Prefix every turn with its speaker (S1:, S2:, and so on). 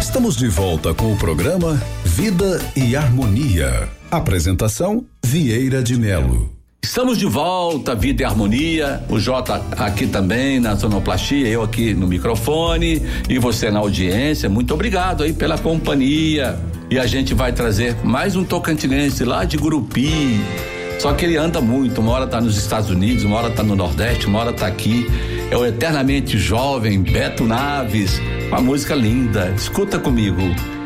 S1: Estamos de volta com o programa Vida e Harmonia. Apresentação Vieira de Melo.
S2: Estamos de volta, Vida e Harmonia, o Jota aqui também na sonoplastia, eu aqui no microfone e você na audiência. Muito obrigado aí pela companhia. E a gente vai trazer mais um tocantinense lá de Gurupi. Só que ele anda muito, uma hora tá nos Estados Unidos, uma hora tá no Nordeste, uma hora tá aqui. É o eternamente jovem Beto Naves, uma música linda. Escuta comigo.